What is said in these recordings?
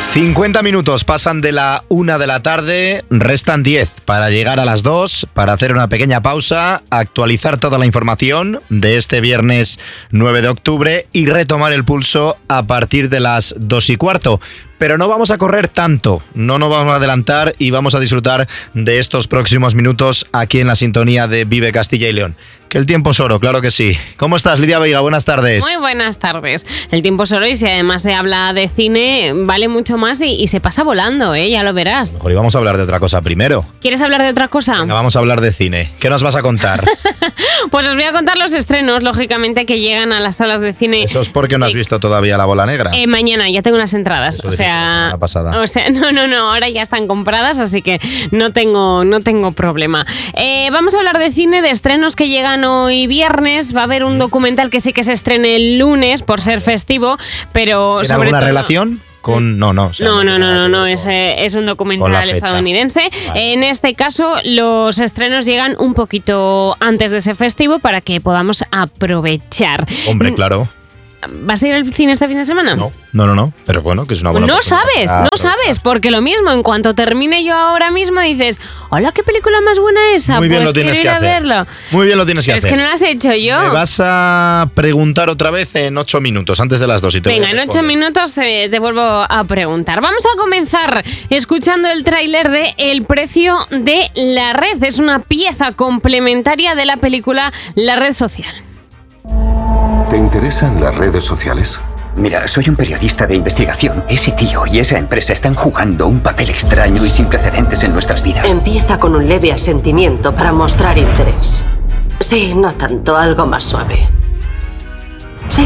50 minutos pasan de la 1 de la tarde, restan 10 para llegar a las 2, para hacer una pequeña pausa, actualizar toda la información de este viernes 9 de octubre y retomar el pulso a partir de las 2:15. Pero no vamos a correr tanto, no nos vamos a adelantar y vamos a disfrutar de estos próximos minutos aquí en la sintonía de Vive Castilla y León. Que el tiempo es oro, claro que sí. ¿Cómo estás, Lidia Veiga? Buenas tardes. Muy buenas tardes. El tiempo es oro y si además se habla de cine, vale mucho más y se pasa volando, ya lo verás. Mejor íbamos a hablar de otra cosa primero. ¿Quieres hablar de otra cosa? Venga, vamos a hablar de cine. ¿Qué nos vas a contar? Pues os voy a contar los estrenos, lógicamente, que llegan a las salas de cine. Eso es porque no has visto todavía La Bola Negra. Mañana, ya tengo unas entradas. Eso la pasada. No, ahora ya están compradas, así que no tengo problema. Vamos a hablar de cine, de estrenos que llegan hoy viernes. Va a haber un documental que sí que se estrene el lunes por ser festivo, pero ¿tiene alguna relación? No, es un documental estadounidense. Vale. En este caso, los estrenos llegan un poquito antes de ese festivo para que podamos aprovechar. Hombre, claro. ¿Vas a ir al cine este fin de semana? No, pero bueno, que es una buena oportunidad. No sabes, porque lo mismo, en cuanto termine yo ahora mismo dices, hola, ¿qué película más buena esa? Muy bien, pues lo tienes que hacer. Verlo. Muy bien lo tienes que hacer. Es que no lo has hecho yo. Me vas a preguntar otra vez en 8 minutos, antes de las 2. Venga, en 8 minutos te vuelvo a preguntar. Vamos a comenzar escuchando el tráiler de El precio de la red. Es una pieza complementaria de la película La red social. ¿Te interesan las redes sociales? Mira, soy un periodista de investigación. Ese tío y esa empresa están jugando un papel extraño y sin precedentes en nuestras vidas. Empieza con un leve asentimiento para mostrar interés. Sí, no tanto, algo más suave. Sí.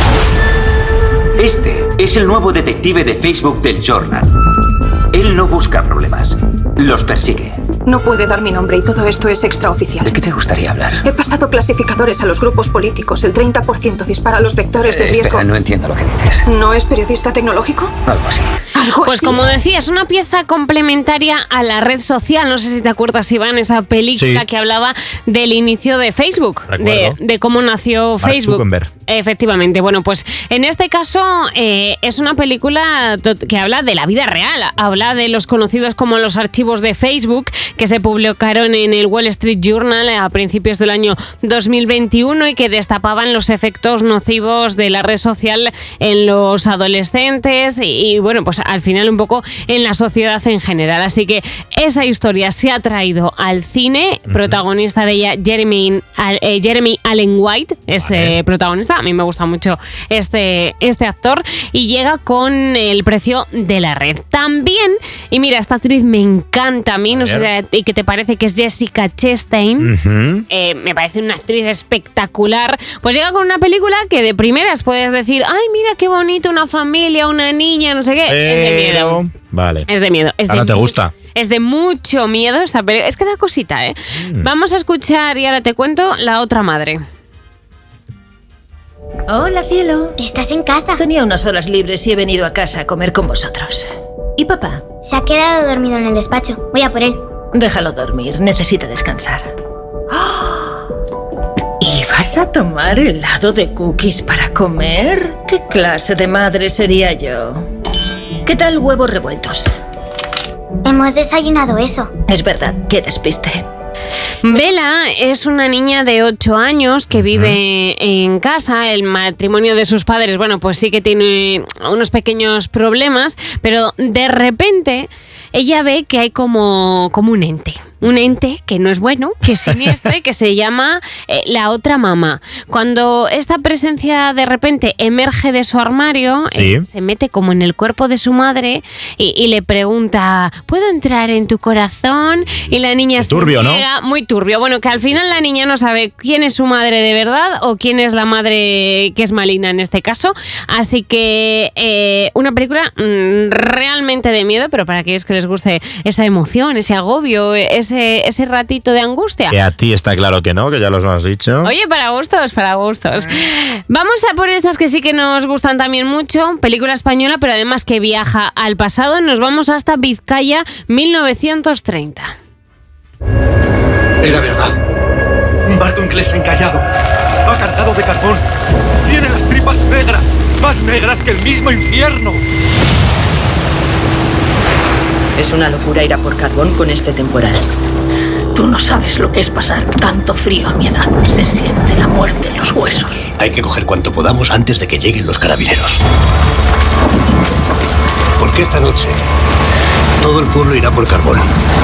Este es el nuevo detective de Facebook del Journal. Él no busca problemas, los persigue. No puede dar mi nombre y todo esto es extraoficial. ¿De qué te gustaría hablar? He pasado clasificadores a los grupos políticos. El 30% dispara los vectores de riesgo. Espera, no entiendo lo que dices. ¿No es periodista tecnológico? Algo así. Pues como decía, es una pieza complementaria a la red social. No sé si te acuerdas, Iván, esa película que hablaba del inicio de Facebook, de cómo nació Facebook. Zuckerberg. Efectivamente. Bueno, pues en este caso es una película que habla de la vida real. Habla de los conocidos como los archivos de Facebook, que se publicaron en el Wall Street Journal a principios del año 2021 y que destapaban los efectos nocivos de la red social en los adolescentes y bueno, pues al final un poco en la sociedad en general. Así que esa historia se ha traído al cine. Protagonista de ella, Jeremy Allen White, es protagonista. A mí me gusta mucho este actor y llega con El precio de la red. También, y mira, esta actriz me encanta a mí, no sé si qué te parece, que es Jessica Chastain. Me parece una actriz espectacular. Pues llega con una película que de primeras puedes decir, ay, mira qué bonito, una familia, una niña, no sé qué. Es de miedo. Vale. Es de miedo. ¿No te gusta? Es de mucho miedo esta película. Es que da cosita, Vamos a escuchar, y ahora te cuento, La otra madre. Hola, cielo. ¿Estás en casa? Tenía unas horas libres y he venido a casa a comer con vosotros. ¿Y papá? Se ha quedado dormido en el despacho. Voy a por él. Déjalo dormir, necesita descansar. ¿Y vas a tomar helado de cookies para comer? ¿Qué clase de madre sería yo? ¿Qué tal huevos revueltos? Hemos desayunado eso. Es verdad, qué despiste. Bella es una niña de 8 años que vive en casa. El matrimonio de sus padres, bueno, pues sí que tiene unos pequeños problemas, pero de repente ella ve que hay como un ente. Un ente que no es bueno, que es siniestro y que se llama la otra mamá. Cuando esta presencia de repente emerge de su armario, se mete como en el cuerpo de su madre y le pregunta, ¿puedo entrar en tu corazón? Y la niña se niega, ¿no? Muy turbio. Bueno, que al final la niña no sabe quién es su madre de verdad o quién es la madre que es maligna en este caso. Así que una película realmente de miedo, pero para aquellos que les guste esa emoción, ese agobio, ese ratito de angustia. Que a ti está claro que no, que ya los has dicho. Oye, para gustos, para gustos. Vamos a por estas que sí que nos gustan también mucho. Película española, pero además que viaja al pasado. Nos vamos hasta Vizcaya, 1930. Era verdad. Un barco inglés encallado. Va cargado de carbón. Tiene las tripas negras. Más negras que el mismo infierno. Es una locura ir a por carbón con este temporal. Tú no sabes lo que es pasar tanto frío a mi edad. Se siente la muerte en los huesos. Hay que coger cuanto podamos antes de que lleguen los carabineros. Porque esta noche todo el pueblo irá por carbón.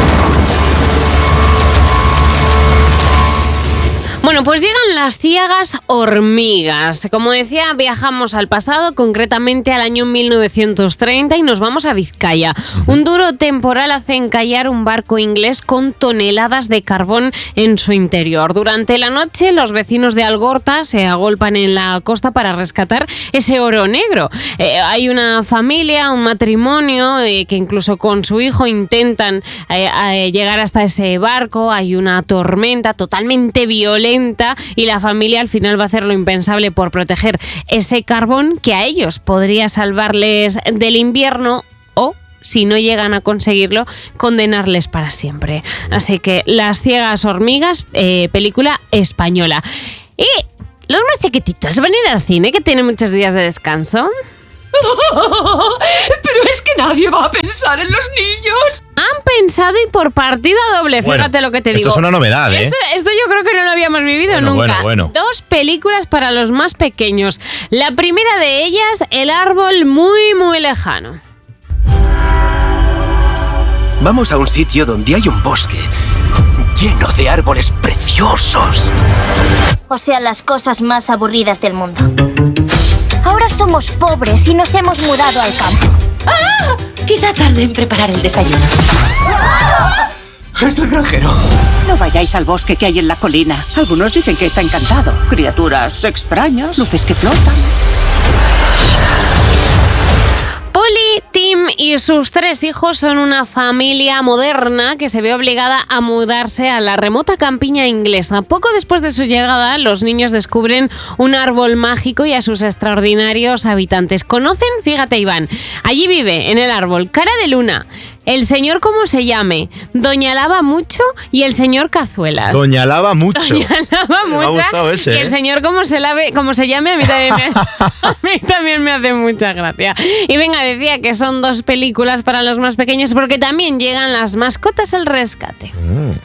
Bueno, pues llegan las ciegas hormigas. Como decía, viajamos al pasado, concretamente al año 1930, y nos vamos a Vizcaya. Un duro temporal hace encallar un barco inglés con toneladas de carbón en su interior. Durante la noche, los vecinos de Algorta se agolpan en la costa para rescatar ese oro negro. Hay una familia, un matrimonio, que incluso con su hijo intentan llegar hasta ese barco. Hay una tormenta totalmente violenta y la familia al final va a hacer lo impensable por proteger ese carbón que a ellos podría salvarles del invierno o, si no llegan a conseguirlo, condenarles para siempre. Así que Las ciegas hormigas, película española. Y los más chiquititos van a ir al cine, que tienen muchos días de descanso. Pero es que nadie va a pensar en los niños. Han pensado y por partida doble, bueno, fíjate lo que te digo. Esto es una novedad, ¿eh? Esto yo creo que no lo habíamos vivido nunca. Bueno. 2 películas para los más pequeños. La primera de ellas, El árbol muy, muy lejano. Vamos a un sitio donde hay un bosque lleno de árboles preciosos. O sea, las cosas más aburridas del mundo. Ahora somos pobres y nos hemos mudado al campo. ¡Ah! Queda tarde en preparar el desayuno. Es el granjero. No vayáis al bosque que hay en la colina. Algunos dicen que está encantado. Criaturas extrañas, luces que flotan. Polly, Tim y sus 3 hijos son una familia moderna que se ve obligada a mudarse a la remota campiña inglesa. Poco después de su llegada, los niños descubren un árbol mágico y a sus extraordinarios habitantes. ¿Conocen? Fíjate, Iván. Allí vive, en el árbol, Cara de Luna, el señor como se llame, Doña Lava Mucho y el señor Cazuelas. Doña Lava Mucho. Doña Lava Mucho. Me ha gustado ese, y el señor como se llame, a mí también me hace mucha gracia. Y venga, decía que son 2 películas para los más pequeños porque también llegan las mascotas al rescate.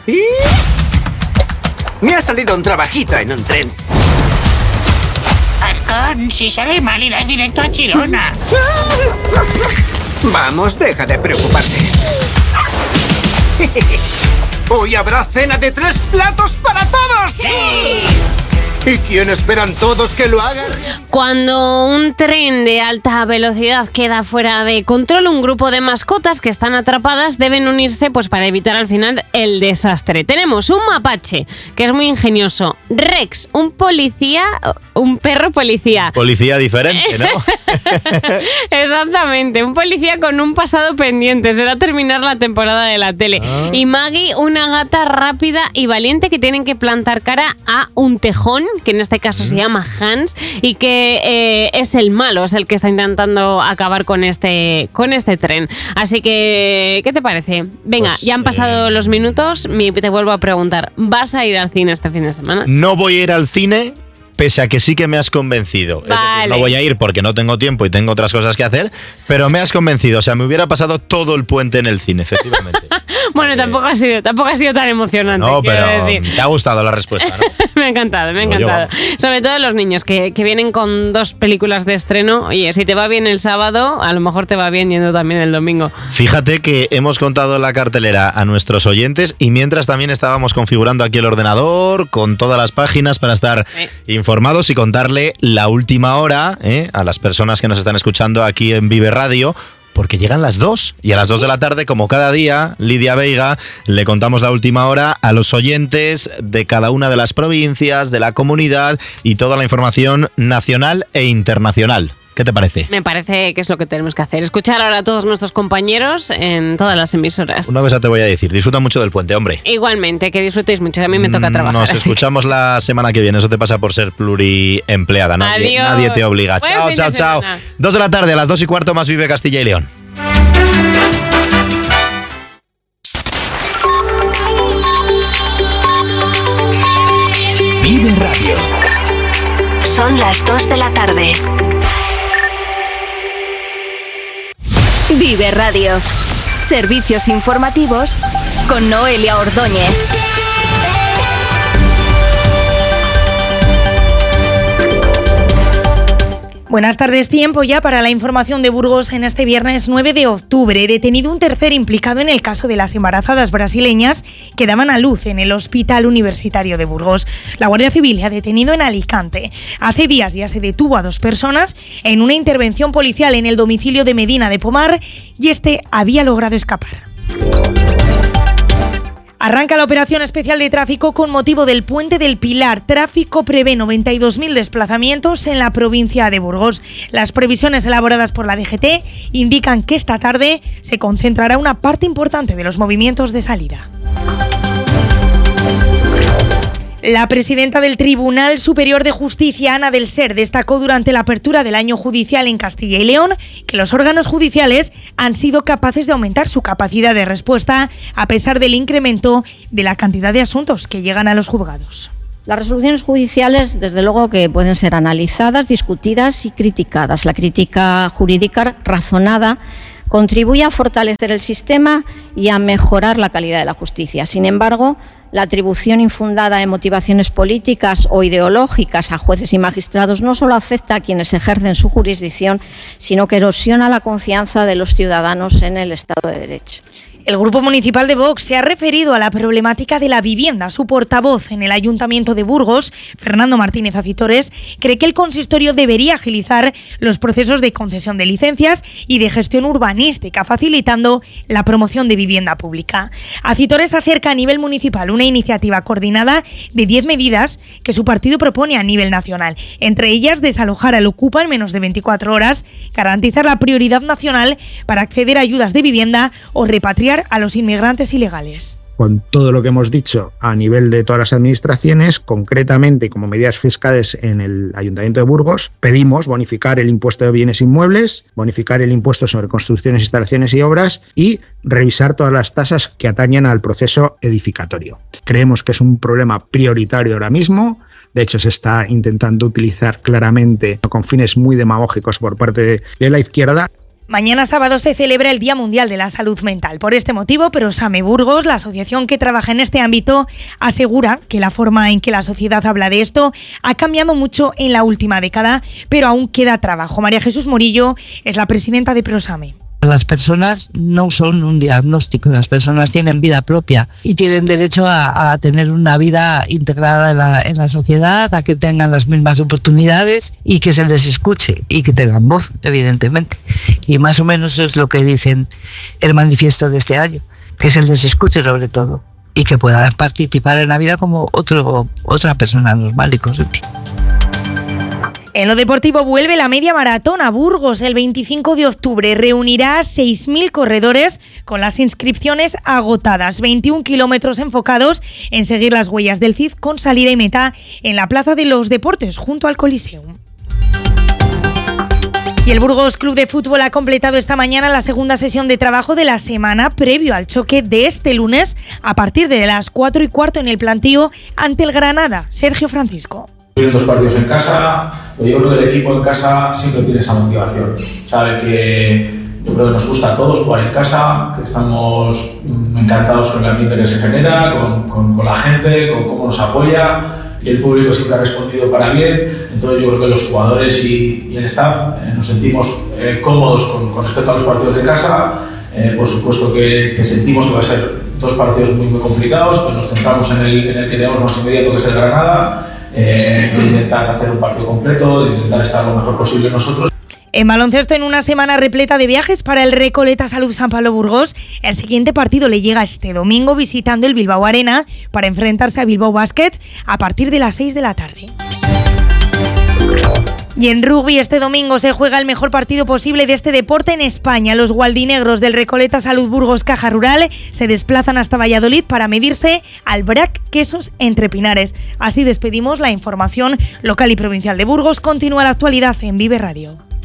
Me ha salido un trabajito en un tren. Halcón, si sale mal irás directo a Chirona. Vamos, deja de preocuparte. Hoy habrá cena de 3 platos para todos. ¡Sí! ¿Y quién esperan todos que lo hagan? Cuando un tren de alta velocidad queda fuera de control, un grupo de mascotas que están atrapadas deben unirse pues para evitar al final el desastre. Tenemos un mapache, que es muy ingenioso. Rex, un policía, un perro policía. Policía diferente, ¿no? Exactamente, un policía con un pasado pendiente. Será terminar la temporada de la tele. Y Maggie, una gata rápida y valiente que tienen que plantar cara a un tejón, que en este caso se llama Hans, y que es el malo, es el que está intentando acabar con este tren. Así que, ¿qué te parece? Venga, pues, ya han pasado los minutos, te vuelvo a preguntar, ¿vas a ir al cine este fin de semana? No voy a ir al cine, pese a que sí que me has convencido. Vale. Es decir, no voy a ir porque no tengo tiempo y tengo otras cosas que hacer, pero me has convencido. O sea, me hubiera pasado todo el puente en el cine, efectivamente. Bueno, tampoco ha sido tan emocionante. No, pero decir. te ha gustado la respuesta, ¿no? Me ha encantado. Sobre todo los niños que vienen con 2 películas de estreno. Oye, si te va bien el sábado, a lo mejor te va bien yendo también el domingo. Fíjate que hemos contado la cartelera a nuestros oyentes y mientras también estábamos configurando aquí el ordenador con todas las páginas para estar informados y contarle la última hora a las personas que nos están escuchando aquí en Vive Radio. Porque llegan las 2 y a las 2 de la tarde, como cada día, Lidia Veiga, le contamos la última hora a los oyentes de cada una de las provincias, de la comunidad y toda la información nacional e internacional. ¿Qué te parece? Me parece que es lo que tenemos que hacer. Escuchar ahora a todos nuestros compañeros en todas las emisoras. Una cosa te voy a decir, disfruta mucho del puente, hombre. Igualmente, que disfrutéis mucho, a mí me toca trabajar. Nos escuchamos la semana que viene, eso te pasa por ser pluriempleada. Nadie te obliga. Buen Chao. 2 de la tarde, a las 2:15 más Vive Castilla y León. Vive Radio. Son las 2 de la tarde. Vive Radio. Servicios informativos con Noelia Ordóñez. Buenas tardes, tiempo ya para la información de Burgos en este viernes 9 de octubre. Detenido un tercer implicado en el caso de las embarazadas brasileñas que daban a luz en el Hospital Universitario de Burgos. La Guardia Civil ha detenido en Alicante. Hace días ya se detuvo a 2 personas en una intervención policial en el domicilio de Medina de Pomar y este había logrado escapar. Arranca la operación especial de tráfico con motivo del Puente del Pilar. Tráfico prevé 92.000 desplazamientos en la provincia de Burgos. Las previsiones elaboradas por la DGT indican que esta tarde se concentrará una parte importante de los movimientos de salida. La presidenta del Tribunal Superior de Justicia, Ana del Ser, destacó durante la apertura del año judicial en Castilla y León que los órganos judiciales han sido capaces de aumentar su capacidad de respuesta a pesar del incremento de la cantidad de asuntos que llegan a los juzgados. Las resoluciones judiciales, desde luego, que pueden ser analizadas, discutidas y criticadas. La crítica jurídica razonada contribuye a fortalecer el sistema y a mejorar la calidad de la justicia. Sin embargo, la atribución infundada de motivaciones políticas o ideológicas a jueces y magistrados no solo afecta a quienes ejercen su jurisdicción, sino que erosiona la confianza de los ciudadanos en el Estado de Derecho. El Grupo Municipal de Vox se ha referido a la problemática de la vivienda. Su portavoz en el Ayuntamiento de Burgos, Fernando Martínez Acitores, cree que el consistorio debería agilizar los procesos de concesión de licencias y de gestión urbanística, facilitando la promoción de vivienda pública. Acitores acerca a nivel municipal una iniciativa coordinada de 10 medidas que su partido propone a nivel nacional. Entre ellas, desalojar al ocupa en menos de 24 horas, garantizar la prioridad nacional para acceder a ayudas de vivienda o repatriar a los inmigrantes ilegales. Con todo lo que hemos dicho a nivel de todas las administraciones, concretamente como medidas fiscales en el Ayuntamiento de Burgos, pedimos bonificar el impuesto de bienes inmuebles, bonificar el impuesto sobre construcciones, instalaciones y obras y revisar todas las tasas que atañen al proceso edificatorio. Creemos que es un problema prioritario ahora mismo. De hecho, se está intentando utilizar claramente con fines muy demagógicos por parte de la izquierda. Mañana sábado se celebra el Día Mundial de la Salud Mental. Por este motivo, Prosame Burgos, la asociación que trabaja en este ámbito, asegura que la forma en que la sociedad habla de esto ha cambiado mucho en la última década, pero aún queda trabajo. María Jesús Murillo es la presidenta de Prosame. Las personas no son un diagnóstico, las personas tienen vida propia y tienen derecho a tener una vida integrada en la sociedad, a que tengan las mismas oportunidades y que se les escuche y que tengan voz, evidentemente. Y más o menos eso es lo que dicen el manifiesto de este año, que se les escuche sobre todo y que puedan participar en la vida como otra persona normal y corriente. En lo deportivo vuelve la media maratón a Burgos el 25 de octubre. Reunirá a 6.000 corredores con las inscripciones agotadas. 21 kilómetros enfocados en seguir las huellas del Cid con salida y meta en la Plaza de los Deportes junto al Coliseum. Y el Burgos Club de Fútbol ha completado esta mañana la segunda sesión de trabajo de la semana previo al choque de este lunes a partir de las 4:15 en el plantío ante el Granada. Sergio Francisco. Tuvieron 2 partidos en casa, pero yo creo que el equipo en casa siempre tiene esa motivación. Sabe que yo creo que nos gusta a todos jugar en casa, que estamos encantados con el ambiente que se genera, con la gente, con cómo nos apoya y el público siempre ha respondido para bien. Entonces yo creo que los jugadores y el staff nos sentimos cómodos con respecto a los partidos de casa. Por supuesto que sentimos que va a ser 2 partidos muy complicados, pero nos centramos en el que tenemos más inmediato, que es el Granada. De intentar hacer un partido completo, de intentar estar lo mejor posible nosotros. En baloncesto, en una semana repleta de viajes para el Recoleta Salud San Pablo Burgos, el siguiente partido le llega este domingo visitando el Bilbao Arena para enfrentarse a Bilbao Basket a partir de las 6 de la tarde. Y en rugby este domingo se juega el mejor partido posible de este deporte en España. Los gualdinegros del Recoleta Salud Burgos Caja Rural se desplazan hasta Valladolid para medirse al BRAC Quesos Entre Pinares. Así despedimos la información local y provincial de Burgos. Continúa la actualidad en Vive Radio.